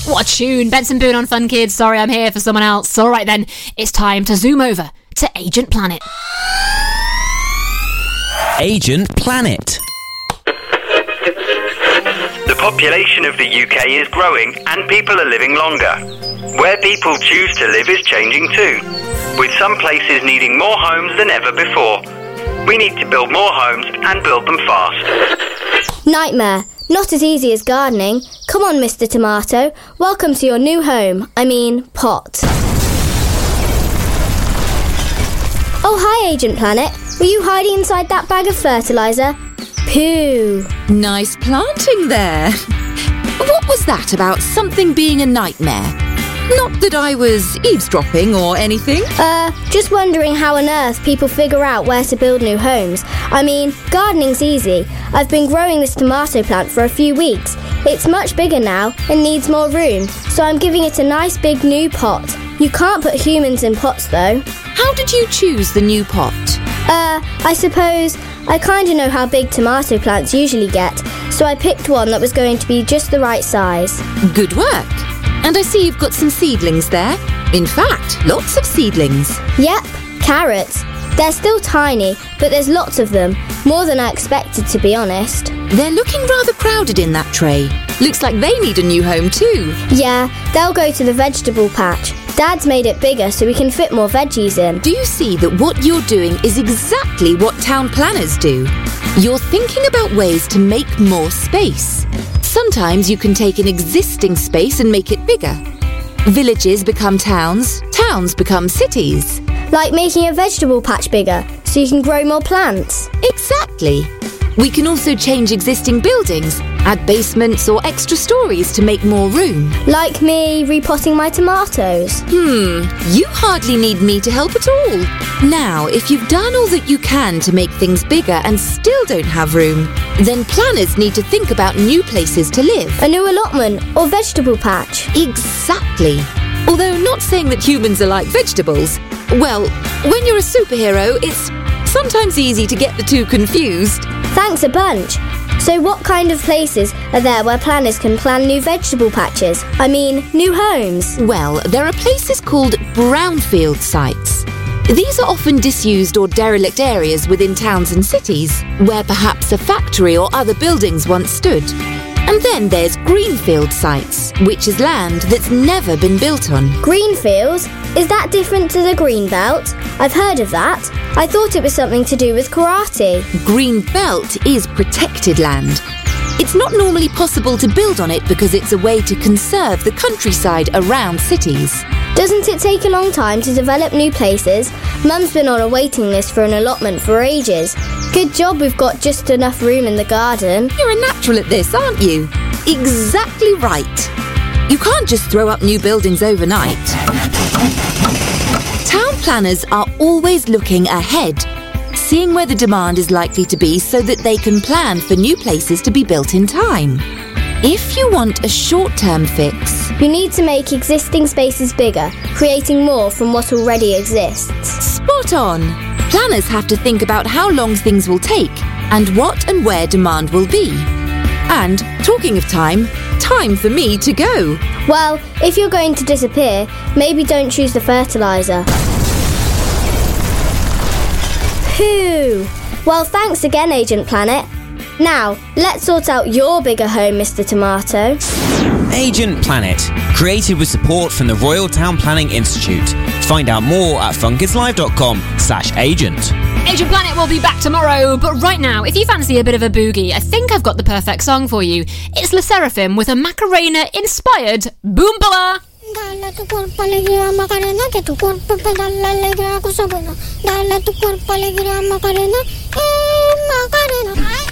What a tune. Benson Boone on Fun Kids. Sorry, I'm here for someone else. All right then, it's time to zoom over to Agent Planet. Agent Planet. The population of the UK is growing and people are living longer. Where people choose to live is changing too, with some places needing more homes than ever before. We need to build more homes and build them fast. Nightmare. Not as easy as gardening. Come on, Mr. Tomato. Welcome to your new home. Pot. Oh, hi, Agent Planet. Were you hiding inside that bag of fertiliser? Pooh. Nice planting there. What was that about something being a nightmare? Not that I was eavesdropping or anything. Just wondering how on earth people figure out where to build new homes. Gardening's easy. I've been growing this tomato plant for a few weeks. It's much bigger now and needs more room, so I'm giving it a nice big new pot. You can't put humans in pots though. How did you choose the new pot? I suppose I kind of know how big tomato plants usually get, so I picked one that was going to be just the right size. Good work. And I see you've got some seedlings there. In fact, lots of seedlings. Yep, carrots. They're still tiny, but there's lots of them. More than I expected, to be honest. They're looking rather crowded in that tray. Looks like they need a new home too. Yeah, they'll go to the vegetable patch. Dad's made it bigger so we can fit more veggies in. Do you see that what you're doing is exactly what town planners do? You're thinking about ways to make more space. Sometimes you can take an existing space and make it bigger. Villages become towns, towns become cities. Like making a vegetable patch bigger, so you can grow more plants. Exactly. We can also change existing buildings, add basements or extra stories to make more room. Like me repotting my tomatoes. You hardly need me to help at all. Now, if you've done all that you can to make things bigger and still don't have room, then planners need to think about new places to live. A new allotment or vegetable patch. Exactly. Although not saying that humans are like vegetables. Well, when you're a superhero, it's sometimes easy to get the two confused. Thanks a bunch. So what kind of places are there where planners can plan new vegetable patches? New homes? Well, there are places called brownfield sites. These are often disused or derelict areas within towns and cities, where perhaps a factory or other buildings once stood. And then there's greenfield sites, which is land that's never been built on. Greenfields? Is that different to the green belt? I've heard of that. I thought it was something to do with karate. Green belt is protected land. It's not normally possible to build on it because it's a way to conserve the countryside around cities. Doesn't it take a long time to develop new places? Mum's been on a waiting list for an allotment for ages. Good job we've got just enough room in the garden. You're a natural at this, aren't you? Exactly right. You can't just throw up new buildings overnight. Town planners are always looking ahead, seeing where the demand is likely to be so that they can plan for new places to be built in time. If you want a short-term fix, you need to make existing spaces bigger, creating more from what already exists. Spot on! Planners have to think about how long things will take and what and where demand will be. And, talking of time for me to go. Well, if you're going to disappear, maybe don't choose the fertiliser. Phew! Well, thanks again, Agent Planet. Now, let's sort out your bigger home, Mr. Tomato. Agent Planet, created with support from the Royal Town Planning Institute. Find out more at funkidslive.com/agent. Agent Planet will be back tomorrow, but right now, if you fancy a bit of a boogie, I think I've got the perfect song for you. It's Le Seraphim with a Macarena-inspired Boombala. Dale a tu cuerpo alegría Macarena, que tu cuerpo da la alegría, cosa buena. Dale a tu cuerpo alegría Macarena, Macarena.